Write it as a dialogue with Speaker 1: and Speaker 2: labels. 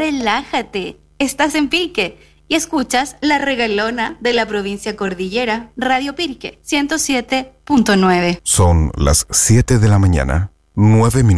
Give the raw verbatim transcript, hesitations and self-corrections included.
Speaker 1: relájate. Estás en Pirque y escuchas La Regalona de la provincia Cordillera, Radio Pirque, ciento siete punto nueve.
Speaker 2: Son las siete de la mañana, nueve minutos.